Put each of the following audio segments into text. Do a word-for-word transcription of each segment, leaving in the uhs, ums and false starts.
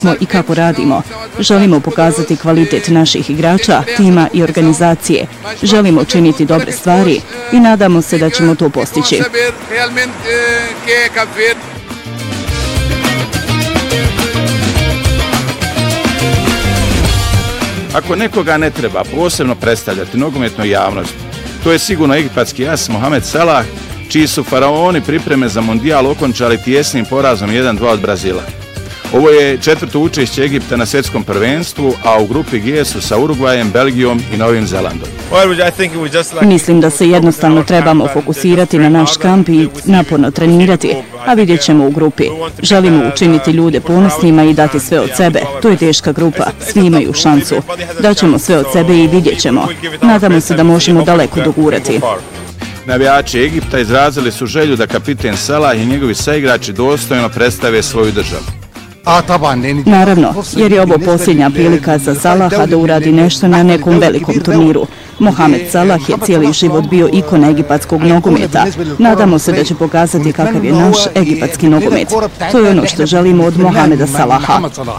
i kako radimo. Želimo pokazati kvalitet naših igrača, tima i organizacije. Želimo činiti dobre stvari i nadamo se da ćemo to postići. Ako nekoga ne treba posebno predstavljati nogometnoj javnosti, to je sigurno egipatski as Mohamed Salah, čiji su faraoni pripreme za mondijal okončali tijesnim porazom jedan dva od Brazila. Ovo je četvrto učešće Egipta na svjetskom prvenstvu, a u grupi G su sa Urugvajem, Belgijom i Novim Zelandom. Mislim da se jednostavno trebamo fokusirati na naš kamp i naporno trenirati, a vidjet ćemo u grupi. Želimo učiniti ljude ponosnima i dati sve od sebe. To je teška grupa, svi imaju šansu. Daćemo sve od sebe i vidjet ćemo. Nadamo se da možemo daleko dogurati. Navijači Egipta izrazili su želju da kapiten Salah i njegovi saigrači dostojno predstave svoju državu. Naravno, jer je ovo posljednja prilika za Salaha da uradi nešto na nekom velikom turniru. Mohamed Salah je cijeli život bio ikona egipatskog nogometa. Nadamo se da će pokazati kakav je naš egipatski nogomet. To je ono što želimo od Mohameda Salaha.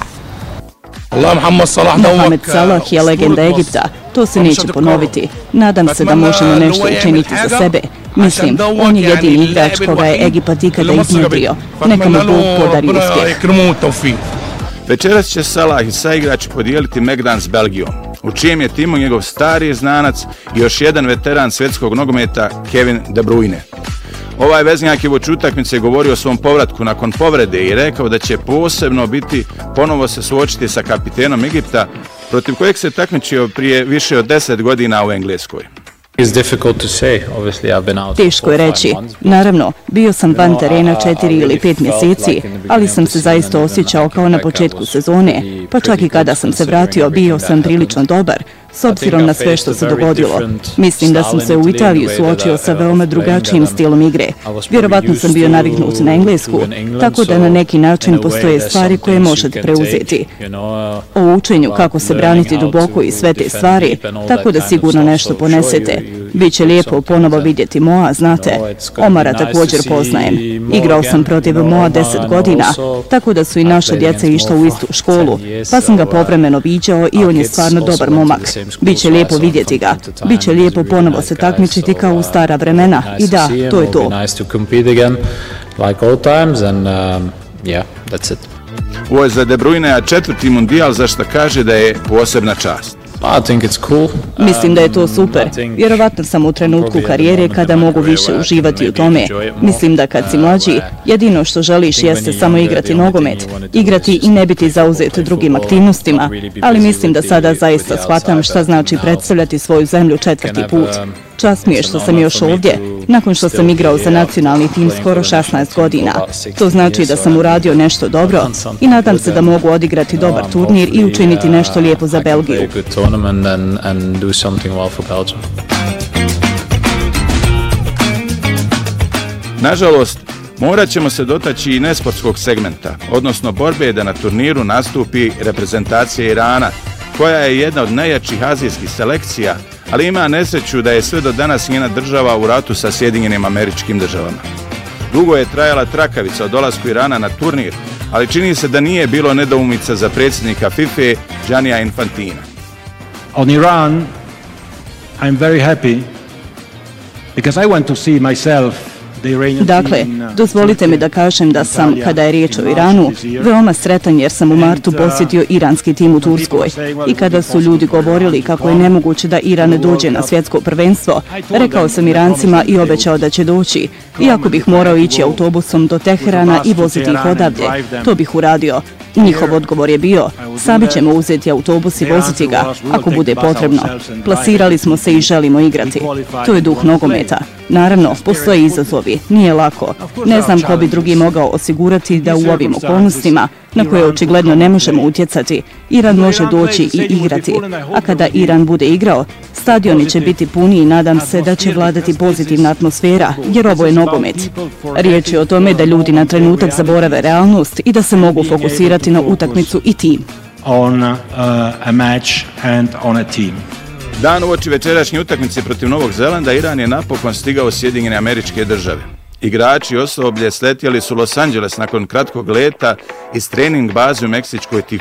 Mohamed Salah je legenda Egipta. To se neće ponoviti. Nadam se da možemo nešto učiniti za sebe. Mislim, on je jedini igrač koga je Egipat ikada iznjedrio. Neka mu Bog podari uspjeh. Večeras će Salah i saigrači podijeliti megdan s Belgijom, u čijem je timu njegov stari znanac i još jedan veteran svjetskog nogometa Kevin De Bruyne. Ovaj veznjak je uoči utakmice govorio o svom povratku nakon povrede i rekao da će posebno biti ponovo se suočiti sa kapitenom Egipta, protiv kojeg se takmičio prije više od deset godina u Engleskoj. Teško je reći. Naravno, bio sam van terena četiri ili pet mjeseci, ali sam se zaista osjećao kao na početku sezone, pa čak i kada sam se vratio bio sam prilično dobar, s obzirom na sve što se dogodilo. Mislim da sam se u Italiji suočio sa veoma drugačijim stilom igre. Vjerovatno sam bio naviknut na englesku, tako da na neki način postoje stvari koje možete preuzeti. O učenju kako se braniti duboko i sve te stvari, tako da sigurno nešto ponesete. Biće lijepo ponovo vidjeti Moa, znate. Omara također poznajem. Igrao sam protiv Moa deset godina, tako da su i naša djeca išla u istu školu, pa sam ga povremeno viđao i on je stvarno dobar momak. Biće lijepo vidjeti ga. Biće lijepo ponovo se takmičiti kao u stara vremena. I da, to je to. Ovo je za De Bruynea četvrti mundijal, za što kaže da je posebna čast. Mislim da je to super. Vjerovatno sam u trenutku karijere kada mogu više uživati u tome. Mislim da kad si mlađi, jedino što želiš jeste samo igrati nogomet, igrati i ne biti zauzet drugim aktivnostima, ali mislim da sada zaista shvatam šta znači predstavljati svoju zemlju četvrti put. Čast mi je što sam još ovdje, nakon što sam igrao za nacionalni tim skoro šesnaest godina. To znači da sam uradio nešto dobro i nadam se da mogu odigrati dobar turnir i učiniti nešto lijepo za Belgiju. Nažalost, morat ćemo se dotaći i nesportskog segmenta, odnosno borbe da na turniru nastupi reprezentacija Irana, koja je jedna od najjačih azijskih selekcija, ali ima nesreću da je sve do danas njena država u ratu sa Sjedinjenim Američkim Državama. Dugo je trajala trakavica o dolasku Irana na turnir, ali čini se da nije bilo nedoumica za predsjednika FIFA Giannija Infantina. On Iran, I'm very happy because I want to see myself. Dakle, dozvolite mi da kažem da sam, kada je riječ o Iranu, veoma sretan jer sam u martu posjetio iranski tim u Turskoj. I kada su ljudi govorili kako je nemoguće da Iran dođe na svjetsko prvenstvo, rekao sam Irancima i obećao da će doći. Iako bih morao ići autobusom do Teherana i voziti ih odavde, to bih uradio. Njihov odgovor je bio, sami ćemo uzeti autobus i voziti ga, ako bude potrebno. Plasirali smo se i želimo igrati. To je duh nogometa. Naravno, postoje izazovi, nije lako. Ne znam ko bi drugi mogao osigurati da u ovim okolnostima, na koje očigledno ne možemo utjecati, Iran može doći i igrati. A kada Iran bude igrao, stadioni će biti puni i nadam se da će vladati pozitivna atmosfera, jer ovo je nogomet. Riječ je o tome da ljudi na trenutak zaborave realnost i da se mogu fokusirati na utakmicu i tim. On uh, a match and on a team. Dan uoči večerašnje utakmice protiv Novog Zelanda, Iran je napokon stigao u Sjedinjene Američke Države. Igrači i osoblje sletjeli su Los Angeles nakon kratkog leta iz trening baze u Meksičkoj